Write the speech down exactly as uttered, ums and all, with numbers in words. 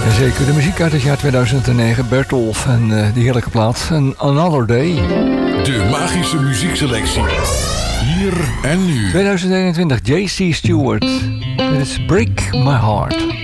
En zeker de muziek uit het jaar tweeduizend negen, Bertolf en uh, die heerlijke plaat, Another Day. De magische muziekselectie. Hier en nu. tweeduizend eenentwintig, J C Stewart. Dit is Break My Heart.